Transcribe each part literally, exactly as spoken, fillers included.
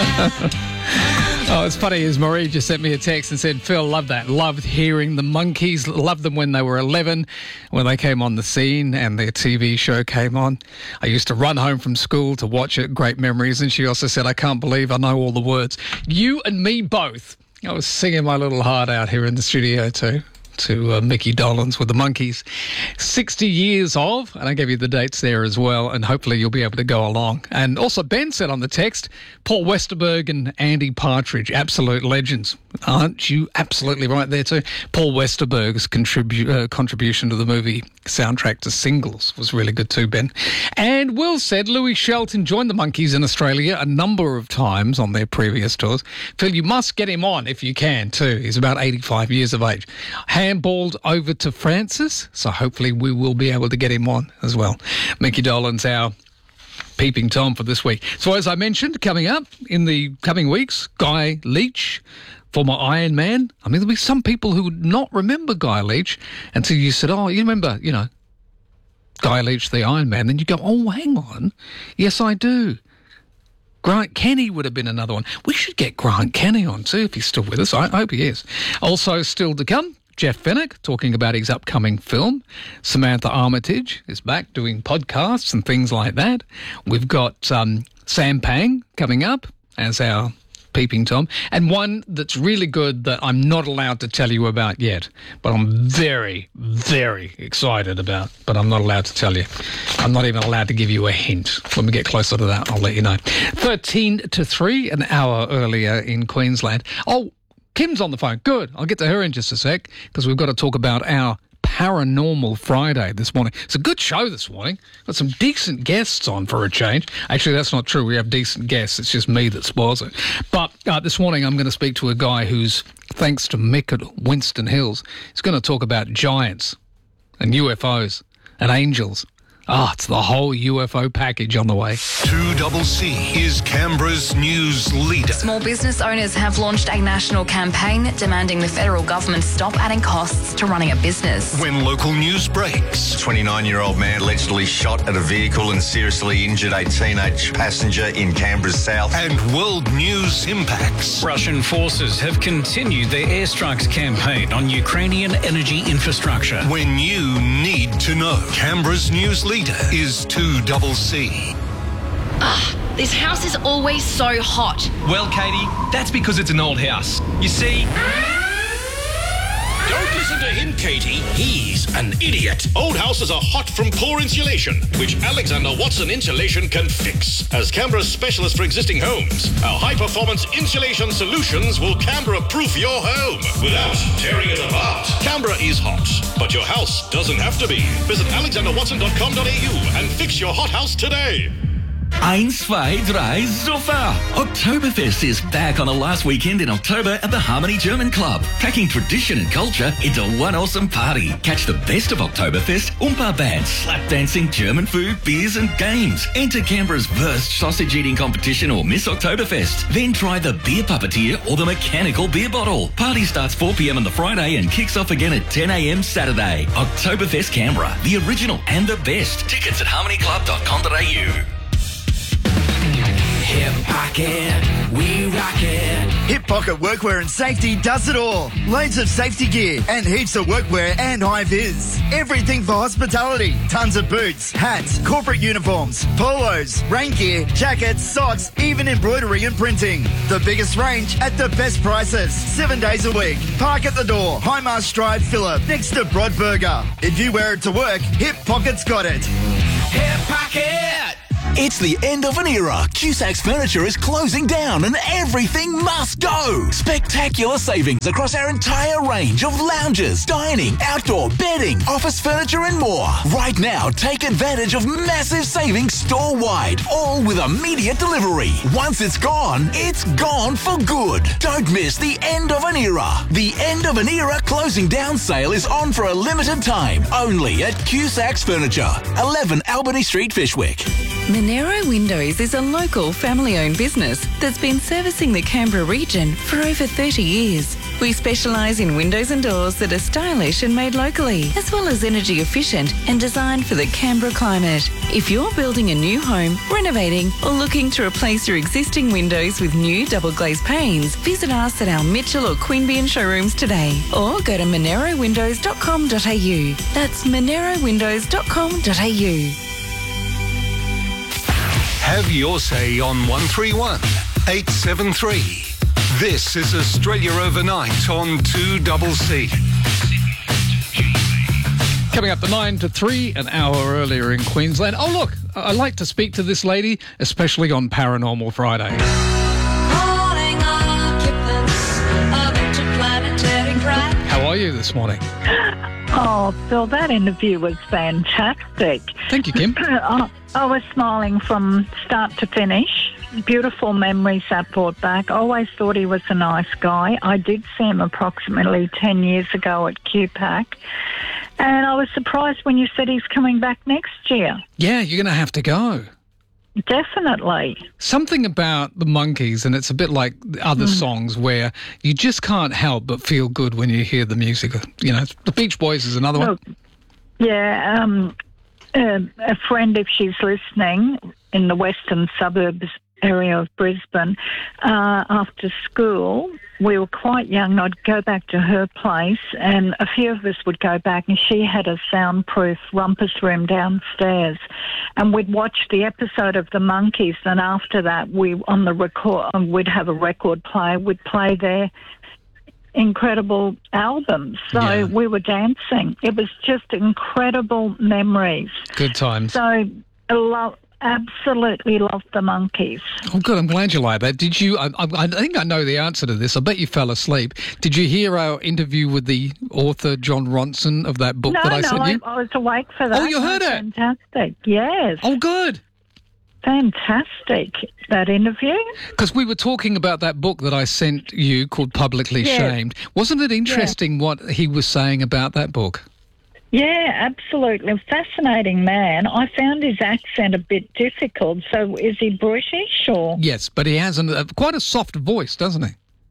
Oh, it's funny, as Marie just sent me a text and said, Phil, love that. Loved hearing the Monkees. Loved them when they were eleven, when they came on the scene and their T V show came on. I used to run home from school to watch it. Great memories. And she also said, I can't believe I know all the words. You and me both. I was singing my little heart out here in the studio too. to uh, Mickey Dolenz with the Monkees. sixty years of, and I gave you the dates there as well, and hopefully you'll be able to go along. And also Ben said on the text, Paul Westerberg and Andy Partridge, absolute legends. Aren't you absolutely right there too? Paul Westerberg's contribu- uh, contribution to the movie soundtrack to Singles was really good too, Ben. And Will said Louis Shelton joined the Monkees in Australia a number of times on their previous tours. Phil, you must get him on if you can too. He's about eighty-five years of age. Handballed over to Francis, so hopefully we will be able to get him on as well. Mickey Dolenz, our peeping Tom for this week. So as I mentioned, coming up in the coming weeks, Guy Leach, former Iron Man. I mean, there'll be some people who would not remember Guy Leach until you said, oh, you remember, you know, Guy Leach, the Iron Man. Then you go, oh, hang on. Yes, I do. Grant Kenny would have been another one. We should get Grant Kenny on too if he's still with us. I hope he is. Also still to come, Jeff Fennick talking about his upcoming film. Samantha Armitage is back doing podcasts and things like that. We've got um, Sam Pang coming up as our peeping Tom, and one that's really good that I'm not allowed to tell you about yet, but I'm very, very excited about, but I'm not allowed to tell you. I'm not even allowed to give you a hint. When we get closer to that, I'll let you know. thirteen to three, an hour earlier in Queensland. Oh, Kim's on the phone. Good. I'll get to her in just a sec, because we've got to talk about our Paranormal Friday this morning. It's a good show this morning. Got some decent guests on for a change. Actually, that's not true. We have decent guests. It's just me that spoils it. But uh, this morning I'm going to speak to a guy who's, thanks to Mick at Winston Hills, he's going to talk about giants and U F Os and angels. Ah, oh, it's the whole U F O package on the way. two C C is Canberra's news leader. Small business owners have launched a national campaign demanding the federal government stop adding costs to running a business. When local news breaks. twenty-nine-year-old man allegedly shot at a vehicle and seriously injured a teenage passenger in Canberra's south. And world news impacts. Russian forces have continued their airstrikes campaign on Ukrainian energy infrastructure. When you need to know. Canberra's news leader is two C C. Ugh, this house is always so hot. Well, Katie, that's because it's an old house. You see... Don't listen to him, Katie. He's an idiot. Old houses are hot from poor insulation, which Alexander Watson Insulation can fix. As Canberra's specialist for existing homes, our high-performance insulation solutions will Canberra-proof your home without tearing it apart. Canberra is hot, but your house doesn't have to be. Visit alexander watson dot com dot a u and fix your hot house today. Eins, zwei, drei, super! Oktoberfest is back on the last weekend in October at the Harmony German Club, packing tradition and culture into one awesome party. Catch the best of Oktoberfest, Oompa bands, slap dancing, German food, beers and games. Enter Canberra's Wurst sausage eating competition or Miss Oktoberfest. Then try the beer puppeteer or the mechanical beer bottle. Party starts four p m on the Friday and kicks off again at ten a m Saturday. Oktoberfest Canberra, the original and the best. Tickets at harmony club dot com dot a u. Hip Pocket, we rock it. Hip Pocket Workwear and Safety does it all. Loads of safety gear and heaps of workwear and high-vis. Everything for hospitality. Tons of boots, hats, corporate uniforms, polos, rain gear, jackets, socks, even embroidery and printing. The biggest range at the best prices. Seven days a week. Park at the door. Highmarsh Drive, Phillip, next to Brodburger. If you wear it to work, Hip Pocket's got it. Hip Pocket! It's the end of an era. Cusacks Furniture is closing down and everything must go. Spectacular savings across our entire range of lounges, dining, outdoor, bedding, office furniture and more. Right now, take advantage of massive savings store-wide, all with immediate delivery. Once it's gone, it's gone for good. Don't miss the end of an era. The end of an era closing down sale is on for a limited time, only at Cusacks Furniture, eleven Albany Street, Fishwick. Monero Windows is a local family-owned business that's been servicing the Canberra region for over thirty years. We specialise in windows and doors that are stylish and made locally, as well as energy efficient and designed for the Canberra climate. If you're building a new home, renovating, or looking to replace your existing windows with new double glazed panes, visit us at our Mitchell or Queanbeyan showrooms today, or go to monero windows dot com dot a u. That's monero windows dot com dot a u. Have your say on one three one, eight seven three. This is Australia Overnight on two C C. Coming up at nine to three, an hour earlier in Queensland. Oh, look, I like to speak to this lady, especially on Paranormal Friday. How are you this morning? Oh, Phil, that interview was fantastic. Thank you, Kim. I, I was smiling from start to finish. Beautiful memories that brought back. I always thought he was a nice guy. I did see him approximately ten years ago at Q PAC. And I was surprised when you said he's coming back next year. Yeah, you're going to have to go. Definitely. Something about the Monkees, and it's a bit like other mm. songs where you just can't help but feel good when you hear the music. You know, the Beach Boys is another Look, one. Yeah, um, uh, a friend, if she's listening, in the western suburbs area of Brisbane, uh, after school, we were quite young, and I'd go back to her place, and a few of us would go back, and she had a soundproof rumpus room downstairs, and we'd watch the episode of the Monkees, and after that, we on the record, we'd have a record player, we'd play their incredible albums. So yeah. we were dancing. It was just incredible memories. Good times. So I love. Absolutely loved the Monkees. Oh, good. I'm glad you like that. Did you? I, I, I think I know the answer to this. I bet you fell asleep. Did you hear our interview with the author John Ronson of that book no, that I no, sent you? I, I was awake for that. Oh, you heard it? Fantastic. Yes. Oh, good. Fantastic, that interview. Because we were talking about that book that I sent you called Publicly yes. Shamed. Wasn't it interesting yeah. what he was saying about that book? Yeah, absolutely. Fascinating man. I found his accent a bit difficult. So is he British or? Yes, but he has an, uh, quite a soft voice, doesn't he?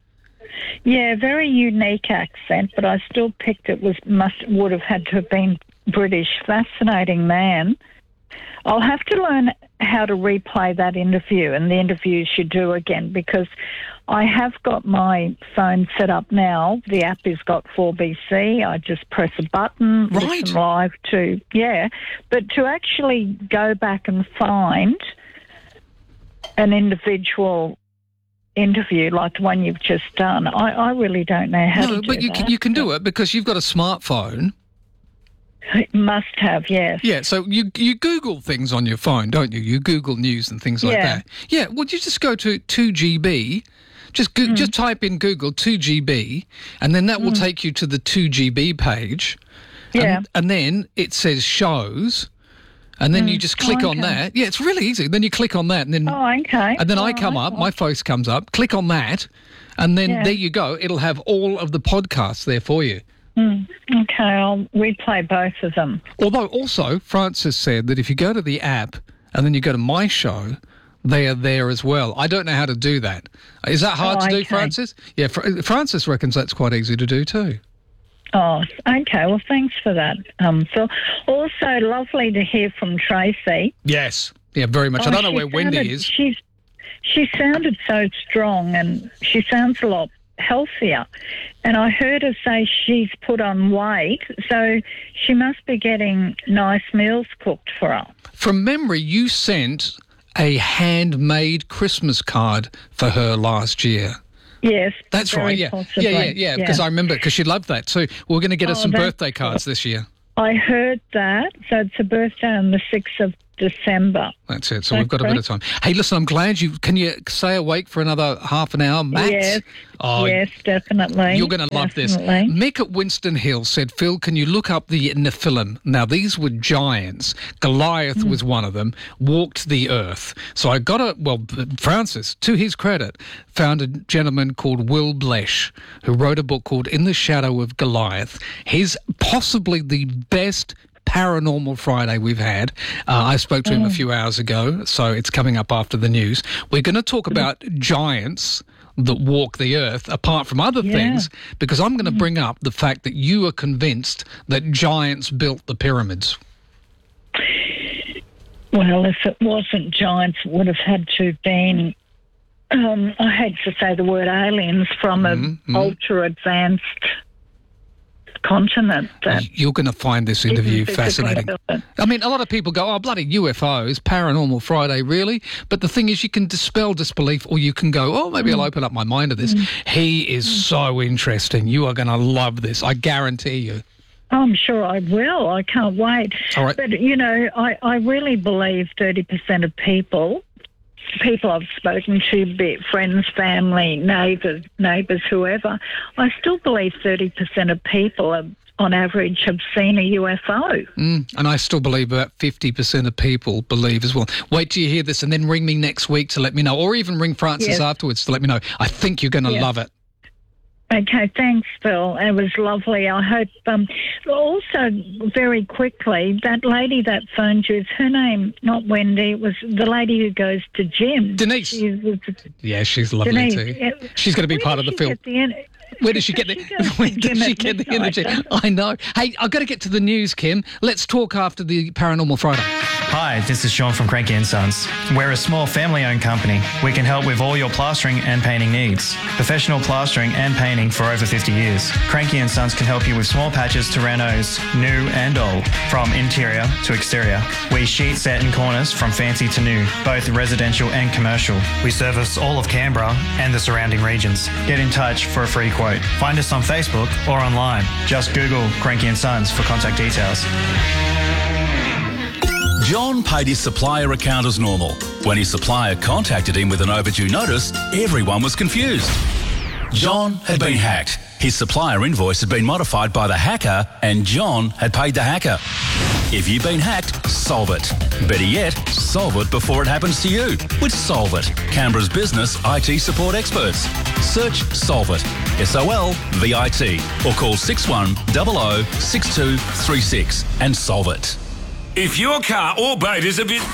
Yeah, very unique accent, but I still picked it was must would have had to have been British. Fascinating man. I'll have to learn how to replay that interview and the interviews you do again, because I have got my phone set up now. The app has got four B C. I just press a button, right. listen live to, yeah. But to actually go back and find an individual interview like the one you've just done, I, I really don't know how no, to do that. No, but you can, you can do it because you've got a smartphone. Must have, yes. Yeah, so you you Google things on your phone, don't you? You Google news and things like yeah. that. Yeah, well, you just go to two G B, just go, mm. just type in Google two G B, and then that will mm. take you to the two G B page. Yeah. And, and then it says shows, and then mm. you just click oh, on okay. that. Yeah, it's really easy. Then you click on that, and then oh, okay. and then oh, I come okay. up, my face comes up, click on that, and then yeah. there you go. It'll have all of the podcasts there for you. Mm, okay, I'll replay both of them. Although also, Francis said that if you go to the app and then you go to My Show, they are there as well. I don't know how to do that. Is that hard oh, to do, okay. Francis? Yeah, Fr- Francis reckons that's quite easy to do too. Oh, okay. Well, thanks for that, um, Phil. Also, lovely to hear from Tracy. Yes. Yeah, very much. Oh, I don't know where sounded, Wendy is. She's, she sounded so strong, and she sounds a lot healthier, and I heard her say she's put on weight, so she must be getting nice meals cooked for her. From memory, you sent a handmade Christmas card for her last year. Yes, that's right. Yeah, possibly. yeah, yeah, yeah. Because yeah. I remember because she loved that. So we're going to get her oh, some birthday cards this year. I heard that. So it's a birthday on the sixth of December. That's it. So that's we've got correct. a bit of time. Hey, listen, I'm glad you... Can you stay awake for another half an hour, max? Yes, oh, yes, definitely. You're going to love this. Mick at Winston Hill said, Phil, can you look up the Nephilim? Now, these were giants. Goliath mm. was one of them, walked the earth. So I got a... Well, Francis, to his credit, found a gentleman called Will Blesh, who wrote a book called In the Shadow of Goliath. He's possibly the best Paranormal Friday we've had. Uh, I spoke to him a few hours ago, so it's coming up after the news. We're going to talk about giants that walk the earth, apart from other Yeah. things, because I'm going to bring up the fact that you are convinced that giants built the pyramids. Well, if it wasn't giants, it would have had to have been, um, I hate to say the word aliens, from an Mm-hmm. ultra-advanced continent. That You're going to find this interview isn't physically fascinating. built. I mean, a lot of people go, oh, bloody U F Os, Paranormal Friday, really? But the thing is, you can dispel disbelief, or you can go, oh, maybe I'll open up my mind to this. He is so interesting. You are going to love this. I guarantee you. I'm sure I will. I can't wait. All right. But, you know, I, I really believe thirty percent of people, people I've spoken to, be it friends, family, neighbours, neighbours, whoever, I still believe thirty percent of people are, on average, have seen a U F O. Mm, and I still believe about fifty percent of people believe as well. Wait till you hear this and then ring me next week to let me know, or even ring Francis Yes. afterwards to let me know. I think you're going to Yes. love it. Okay, thanks, Phil. It was lovely. I hope. Um, also, very quickly, that lady that phoned you, is her name not Wendy? It was the lady who goes to gym. Denise. She was, Yeah, she's lovely Denise. too. Yeah. She's going to be Where part of did the she film. get the en- Where does she get the Where does she get the energy? I know. Hey, I've got to get to the news, Kim. Let's talk after the Paranormal Friday. Hi, this is Sean from Cranky and Sons. We're a small family-owned company. We can help with all your plastering and painting needs. Professional plastering and painting for over fifty years. Cranky and Sons can help you with small patches to renos, new and old, from interior to exterior. We sheet set in corners from fancy to new, both residential and commercial. We service all of Canberra and the surrounding regions. Get in touch for a free quote. Find us on Facebook or online. Just Google Cranky and Sons for contact details. John paid his supplier account as normal. When his supplier contacted him with an overdue notice, everyone was confused. John had been hacked. His supplier invoice had been modified by the hacker, and John had paid the hacker. If you've been hacked, solve it. Better yet, solve it before it happens to you with Solve It, Canberra's business I T support experts. Search Solve It, S O L V I T, or call six one zero zero six two three six and solve it. If your car or boat is a bit...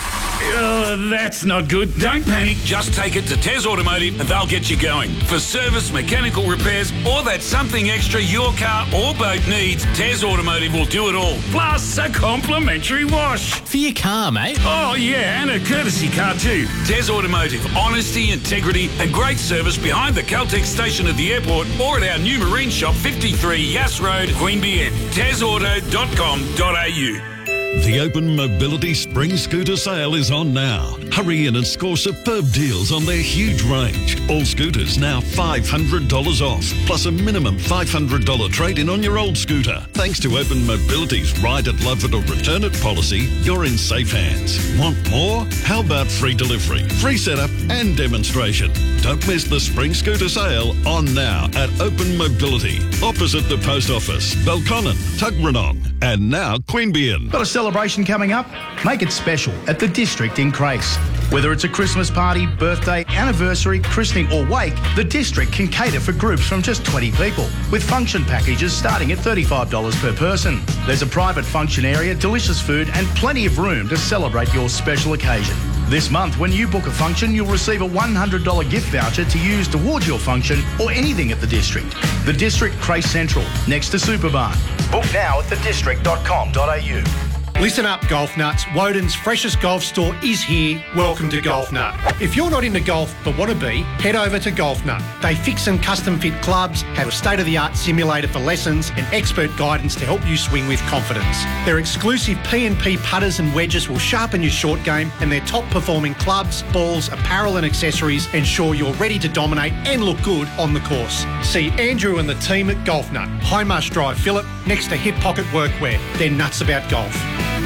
Uh, that's not good. Don't panic. Just take it to Tez Automotive and they'll get you going. For service, mechanical repairs, or that something extra your car or boat needs, Tez Automotive will do it all. Plus a complimentary wash. For your car, mate. Oh, yeah, and a courtesy car too. Tez Automotive. Honesty, integrity, and great service behind the Caltex station at the airport or at our new marine shop, fifty-three Yass Road, Queanbeyan. tez auto dot com dot a u. The Open Mobility Spring Scooter Sale is on now. Hurry in and score superb deals on their huge range. All scooters now five hundred dollars off, plus a minimum five hundred dollars trade-in on your old scooter. Thanks to Open Mobility's Ride It, Love It or Return It policy, you're in safe hands. Want more? How about free delivery, free setup and demonstration? Don't miss the Spring Scooter Sale on now at Open Mobility, opposite the Post Office, Belconnen, Tuggeranong, and now Queanbeyan. Got a celebration coming up? Make it special at the District in Crace. Whether it's a Christmas party, birthday, anniversary, christening or wake, the District can cater for groups from just twenty people, with function packages starting at thirty-five dollars per person. There's a private function area, delicious food and plenty of room to celebrate your special occasion. This month, when you book a function, you'll receive a one hundred dollars gift voucher to use towards your function or anything at the District. The District Crace Central, next to Superbarn. Book now at the district dot com dot a u. Listen up, golf nuts. Woden's freshest golf store is here. Welcome to Golf Nut. If you're not into golf but want to be, head over to Golf Nut. They fix and custom fit clubs, have a state-of-the-art simulator for lessons and expert guidance to help you swing with confidence. Their exclusive P and P putters and wedges will sharpen your short game, and their top-performing clubs, balls, apparel and accessories ensure you're ready to dominate and look good on the course. See Andrew and the team at Golf Nut, High Marsh Drive, Phillip, next to Hip Pocket Workwear. They're nuts about golf.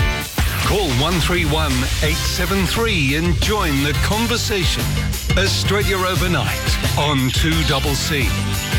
Call one three one, eight seven three and join the conversation. Australia Overnight on two C C.